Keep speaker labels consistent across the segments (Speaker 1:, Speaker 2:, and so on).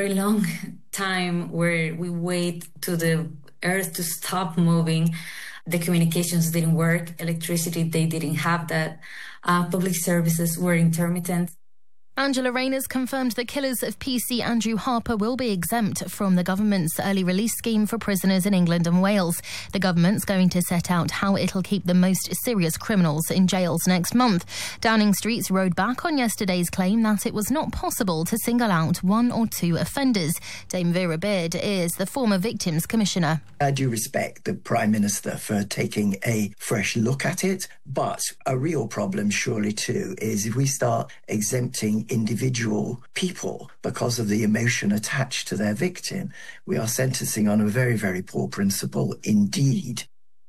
Speaker 1: very long time where we wait to the earth to stop moving. The communications didn't work, electricity, they didn't have that. Public services were intermittent.
Speaker 2: Angela Rayner's confirmed that killers of PC Andrew Harper will be exempt from the government's early release scheme for prisoners in England and Wales. The government's going to set out how it'll keep the most serious criminals in jails next month. Downing Street's rode back on yesterday's claim that it was not possible to single out one or two offenders. Dame Vera Beard is the former Victims Commissioner.
Speaker 3: I do respect the Prime Minister for taking a fresh look at it, but a real problem surely too is if we start exempting individual people because of the emotion attached to their victim, we are sentencing on a very, very poor principle indeed.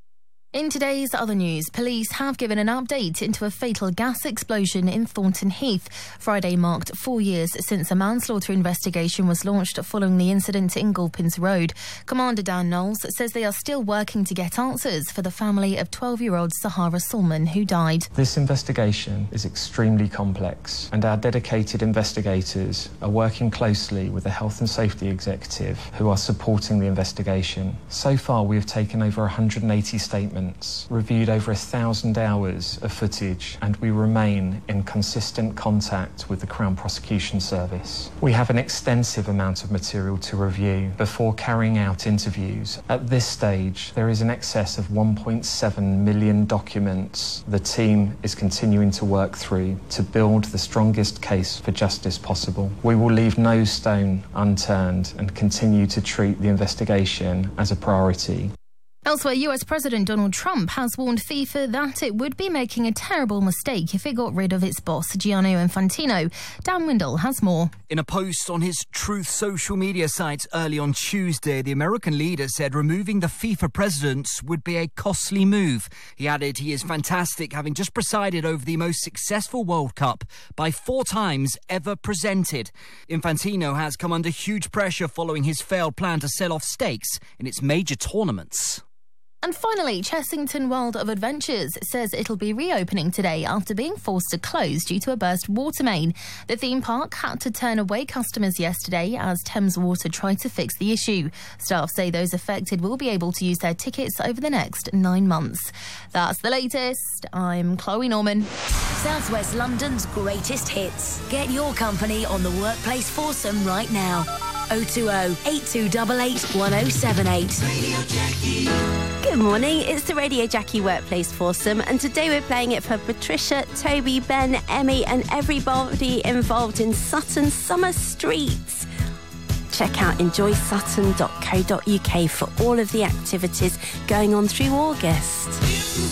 Speaker 2: In today's other news, police have given an update into a fatal gas explosion in Thornton Heath. Friday marked 4 years since a manslaughter investigation was launched following the incident in Gulpins Road. Commander Dan Knowles says they are still working to get answers for the family of 12-year-old Sahara Sulman, who died.
Speaker 4: This investigation is extremely complex, and our dedicated investigators are working closely with the Health and Safety Executive, who are supporting the investigation. So far, we have taken over 180 statements, reviewed over 1,000 hours of footage, and we remain in consistent contact with the Crown Prosecution Service. We have an extensive amount of material to review before carrying out interviews. At this stage, there is in excess of 1.7 million documents the team is continuing to work through to build the strongest case for justice possible. We will leave no stone unturned and continue to treat the investigation as a priority.
Speaker 2: Elsewhere, US President Donald Trump has warned FIFA that it would be making a terrible mistake if it got rid of its boss, Gianni Infantino. Dan Windle has more.
Speaker 5: In a post on his Truth social media site early on Tuesday, the American leader said removing the FIFA president would be a costly move. He added he is fantastic, having just presided over the most successful World Cup by 4 times ever presented. Infantino has come under huge pressure following his failed plan to sell off stakes in its major tournaments.
Speaker 2: And finally, Chessington World of Adventures says it'll be reopening today after being forced to close due to a burst water main. The theme park had to turn away customers yesterday as Thames Water tried to fix the issue. Staff say those affected will be able to use their tickets over the next 9 months. That's the latest. I'm Chloe Norman.
Speaker 6: South West London's greatest hits. Get your company on the Workplace Foursome right now. 020 8288 1078.
Speaker 7: Radio Jackie.
Speaker 8: Good morning, it's the Radio Jackie Workplace Foursome, and today we're playing it for Patricia, Toby, Ben, Emmy and everybody involved in Sutton Summer Streets. Check out enjoysutton.co.uk for all of the activities going on through August.